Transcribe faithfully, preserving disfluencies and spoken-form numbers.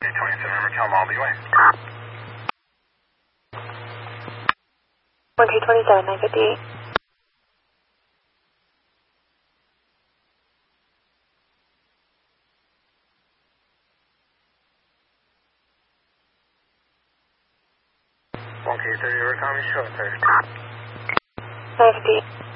twenty-seven, remember, tell them I'll be away. one K twenty-seven, nine fifty-eight. one K thirty, over Tommy, show it, sir. nine fifty-eight.